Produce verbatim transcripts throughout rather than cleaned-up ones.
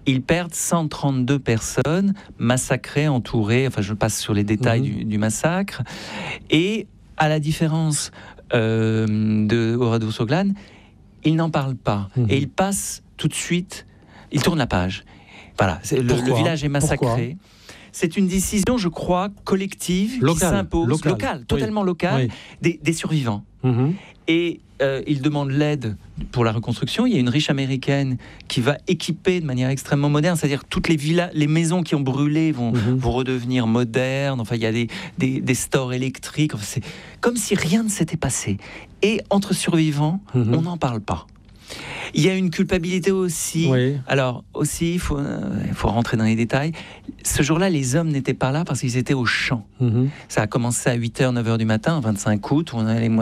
ils perdent cent trente-deux personnes massacrées, entourées. Enfin, je passe sur les détails mmh. du, du massacre. Et à la différence euh, de Horacio Soglan, ils n'en parlent pas. Mmh. Et ils passent tout de suite, ils tournent la page. Voilà, le, le village est massacré. Pourquoi ? C'est une décision, je crois, collective local, qui s'impose, local, local totalement oui. locale, oui. des, des survivants. Mmh. Et euh, ils demandent l'aide pour la reconstruction. Il y a une riche américaine qui va équiper de manière extrêmement moderne, c'est-à-dire toutes les villas, les maisons qui ont brûlé vont, mmh. vont redevenir modernes. Enfin, il y a des, des, des stores électriques. Enfin, c'est comme si rien ne s'était passé. Et entre survivants, mmh. on n'en parle pas. Il y a une culpabilité aussi. Oui. Alors, aussi, il faut, euh, faut rentrer dans les détails. Ce jour-là, les hommes n'étaient pas là parce qu'ils étaient au champ. Mm-hmm. Ça a commencé à huit heures, neuf heures du matin, vingt-cinq août. Où on allait,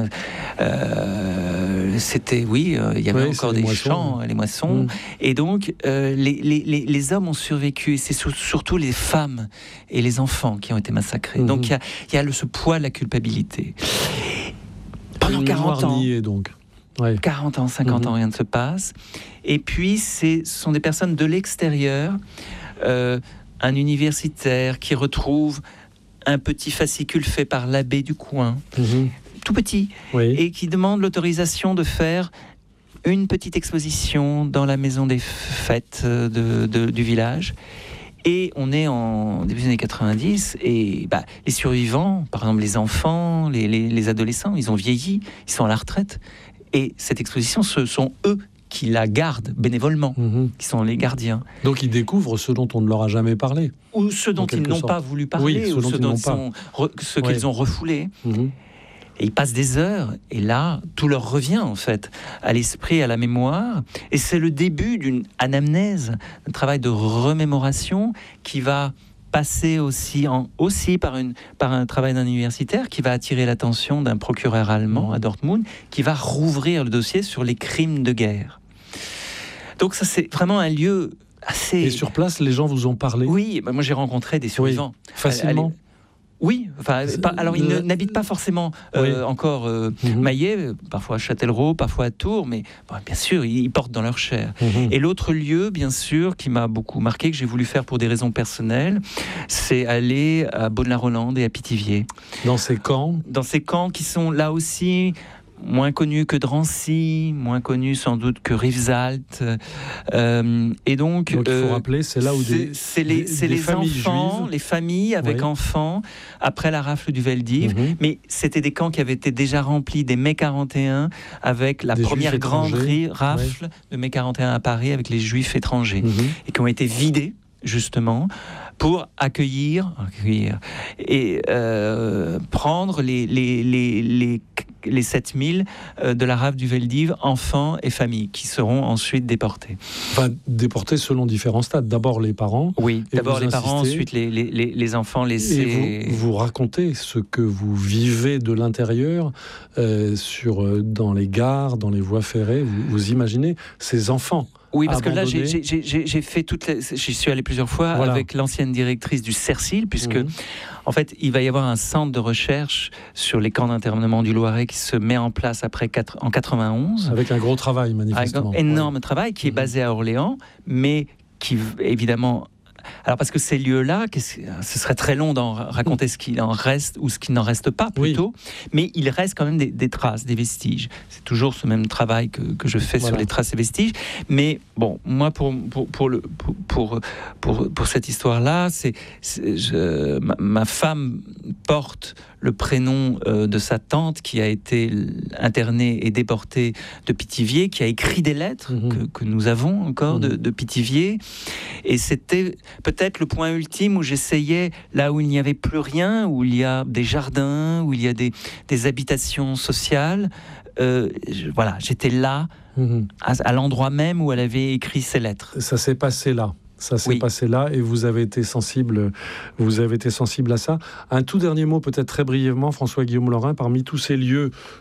euh, c'était, oui, euh, il y avait oui, encore des moissons, champs, les moissons. Mm. Et donc, euh, les, les, les, les hommes ont survécu. Et c'est sur, surtout les femmes et les enfants qui ont été massacrés. Mm-hmm. Donc, il y a, y a le, ce poids de la culpabilité. Pendant quarante ans. Niée, donc. Ouais. quarante ans, cinquante mmh. ans, rien ne se passe. Et puis, c'est, ce sont des personnes de l'extérieur, euh, un universitaire qui retrouve un petit fascicule fait par l'abbé du coin, mmh. tout petit, oui. et qui demande l'autorisation de faire une petite exposition dans la maison des fêtes de, de, du village. Et on est en début des années quatre-vingt-dix, et bah, les survivants, par exemple les enfants, les, les, les adolescents, ils ont vieilli, ils sont à la retraite. Et cette exposition, ce sont eux qui la gardent bénévolement, mmh. qui sont les gardiens. Donc ils découvrent ce dont on ne leur a jamais parlé. Ou ceux dont ils n'ont sorte. pas voulu parler, oui, ou ceux, dont ils sont, re, ceux ouais. qu'ils ont refoulés. Mmh. Et ils passent des heures, et là, tout leur revient en fait, à l'esprit, à la mémoire. Et c'est le début d'une anamnèse, un travail de remémoration qui va passer aussi, en, aussi par, une, par un travail d'un universitaire qui va attirer l'attention d'un procureur allemand à Dortmund, qui va rouvrir le dossier sur les crimes de guerre. Donc ça, c'est vraiment un lieu assez... Et sur place, les gens vous ont parlé ? Oui, bah moi j'ai rencontré des survivants. Oui, facilement ? Allez, Oui, enfin, pas, alors ils le... n'habitent pas forcément euh, oui. encore euh, mmh. Maillet, parfois à Châtellerault, parfois à Tours, mais bon, bien sûr, ils, ils portent dans leur chair. Mmh. Et l'autre lieu, bien sûr, qui m'a beaucoup marqué, que j'ai voulu faire pour des raisons personnelles, c'est aller à Beaune-la-Rolande et à Pithiviers. Dans ces camps ? Dans ces camps qui sont là aussi... moins connu que Drancy, moins connu sans doute que Rivesaltes. Euh, et donc, donc, il faut euh, rappeler, c'est là où c'est, des, c'est les, des, c'est des les familles enfants, juives. les familles avec oui. enfants, après la rafle du Veldiv. Mm-hmm. Mais c'était des camps qui avaient été déjà remplis dès mai quarante et un, avec la des première grande rafle oui. de mai quarante et un à Paris, avec les juifs étrangers, mm-hmm. et qui ont été vidés, justement, pour accueillir, accueillir et euh, prendre les, les, les, les, les sept mille euh, de la rafle du Veldiv, enfants et familles, qui seront ensuite déportés. Enfin, déportés selon différents stades. D'abord les parents. Oui, d'abord les insistez, parents, ensuite les, les, les, les enfants laissés. Et vous, vous racontez ce que vous vivez de l'intérieur, euh, sur, euh, dans les gares, dans les voies ferrées. Vous, vous imaginez ces enfants. Oui, parce que là, j'ai, j'ai, j'ai, j'ai fait toutes les... J'y suis allé plusieurs fois voilà. avec l'ancienne directrice du CERCIL, puisque, mmh. en fait, il va y avoir un centre de recherche sur les camps d'internement du Loiret qui se met en place après quatre, en quatre-vingt-onze. Avec un gros travail, manifestement. Avec un énorme ouais. travail qui est mmh. basé à Orléans, mais qui, évidemment... Alors parce que ces lieux-là, ce serait très long d'en raconter ce qu'il en reste ou ce qu'il n'en reste pas plutôt, oui. mais il reste quand même des, des traces, des vestiges. C'est toujours ce même travail que, que je fais voilà. sur les traces et vestiges. Mais bon, moi pour pour pour le pour pour pour, pour cette histoire-là, c'est, c'est je, ma, ma femme porte le prénom euh, de sa tante qui a été internée et déportée de Pithiviers, qui a écrit des lettres mmh. que, que nous avons encore mmh. de, de Pithiviers. Et c'était peut-être le point ultime où j'essayais, là où il n'y avait plus rien, où il y a des jardins, où il y a des, des habitations sociales. Euh, je, voilà, j'étais là, mmh. à, à l'endroit même où elle avait écrit ces lettres. Ça s'est passé là. Ça s'est oui. passé là et vous avez été sensible, vous avez été sensible à ça. Un tout dernier mot, peut-être très brièvement, François-Guillaume Laurin, parmi tous ces lieux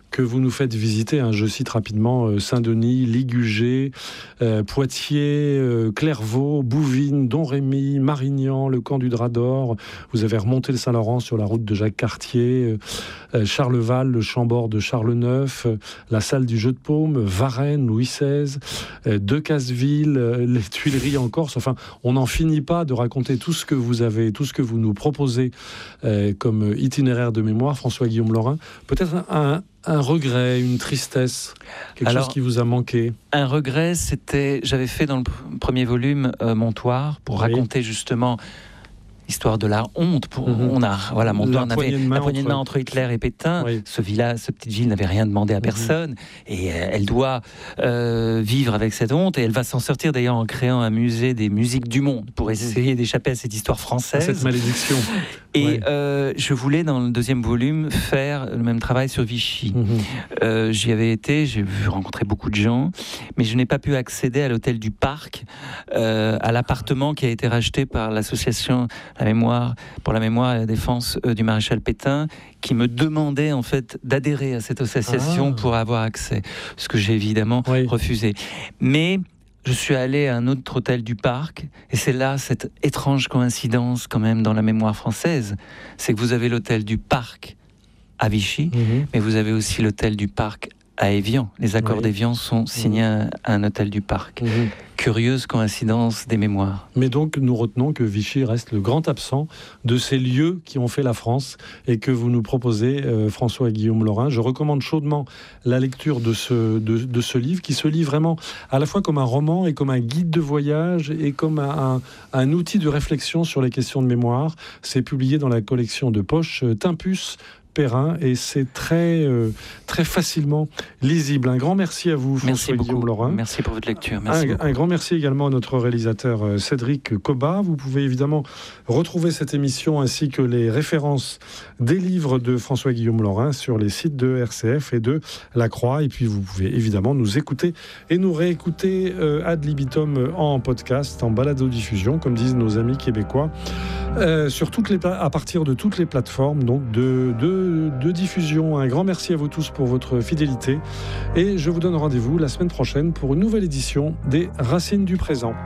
que vous nous faites visiter. Hein. Je cite rapidement euh, Saint-Denis, Ligugé, euh, Poitiers, euh, Clairvaux, Bouvines, Domrémy, Marignan, le camp du Drap d'Or. Vous avez remonté le Saint-Laurent sur la route de Jacques-Cartier, euh, Charleval, le Chambord de Charles-Neuf, euh, la salle du Jeu de Paume, Varennes, Louis seize, euh, Decazeville, euh, les Tuileries en Corse. Enfin, on n'en finit pas de raconter tout ce que vous avez, tout ce que vous nous proposez euh, comme itinéraire de mémoire, François-Guillaume Laurin. Peut-être un, un regret, une tristesse, quelque Alors, chose qui vous a manqué. Un regret, c'était, j'avais fait dans le pr- premier volume euh, Montoire pour oui. raconter justement l'histoire de la honte. Pour, mm-hmm. On a, voilà, Montoire la avait poignée la poignée de main entre Hitler et Pétain. Oui. Ce village, cette petite ville n'avait rien demandé à personne, mm-hmm. et euh, elle doit euh, vivre avec cette honte. Et elle va s'en sortir d'ailleurs en créant un musée des musiques du monde pour essayer mm-hmm. d'échapper à cette histoire française, cette malédiction. Et oui. euh, je voulais dans le deuxième volume faire le même travail sur Vichy. Mm-hmm. Euh, j'y avais été, j'ai vu rencontrer beaucoup de gens, mais je n'ai pas pu accéder à l'hôtel du Parc, euh, à l'appartement qui a été racheté par l'association La Mémoire, pour la mémoire et la défense euh, du maréchal Pétain, qui me demandait en fait d'adhérer à cette association ah. pour avoir accès, ce que j'ai évidemment oui. refusé. Mais je suis allé à un autre hôtel du Parc, et c'est là cette étrange coïncidence quand même dans la mémoire française, c'est que vous avez l'hôtel du Parc à Vichy, mmh. mais vous avez aussi l'hôtel du Parc à Évian. Les accords oui. d'Évian sont signés mmh. à un hôtel du Parc. Mmh. Curieuse coïncidence des mémoires. Mais donc, nous retenons que Vichy reste le grand absent de ces lieux qui ont fait la France et que vous nous proposez, euh, François-Guillaume Laurin. Je recommande chaudement la lecture de ce, de, de ce livre qui se lit vraiment à la fois comme un roman et comme un guide de voyage et comme un, un, un outil de réflexion sur les questions de mémoire. C'est publié dans la collection de poche euh, Timpus Perrin, et c'est très, euh, très facilement lisible. Un grand merci à vous, François-Guillaume Laurin. Merci pour votre lecture. Merci un, un grand merci également à notre réalisateur euh, Cédric Cobat. Vous pouvez évidemment retrouver cette émission ainsi que les références des livres de François-Guillaume Laurin sur les sites de R C F et de La Croix. Et puis vous pouvez évidemment nous écouter et nous réécouter euh, ad libitum en podcast, en balado-diffusion, comme disent nos amis québécois, euh, sur toutes les, à partir de toutes les plateformes donc de, de de diffusion. Un grand merci à vous tous pour votre fidélité et je vous donne rendez-vous la semaine prochaine pour une nouvelle édition des Racines du présent.